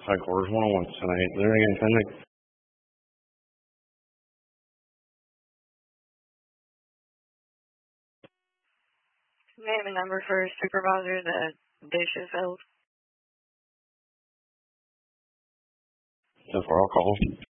Headquarters 101 tonight. Is there anything pending? Name and number for supervisor that day shift held. 10-4, I'll call.